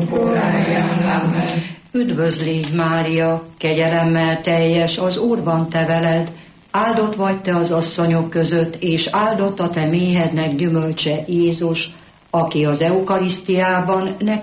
nékünk óráján. Amen. Üdvözl légy, Mária, kegyelemmel teljes, az Úr van te veled, áldott vagy te az asszonyok között, és áldott a te méhednek gyümölcse, Jézus, aki az eukarisztiában nekünk